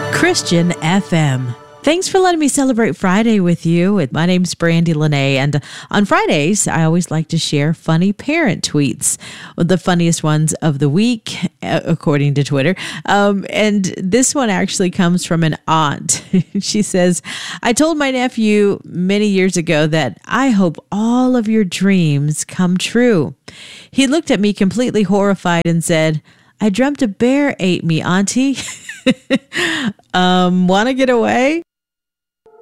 Christian FM. Thanks for letting me celebrate Friday with you. My name's Brandy Lene, and on Fridays, I always like to share funny parent tweets, the funniest ones of the week, according to Twitter. And this one actually comes from an aunt. She says, I told my nephew many years ago that I hope all of your dreams come true. He looked at me completely horrified and said, I dreamt a bear ate me, Auntie. Want to get away?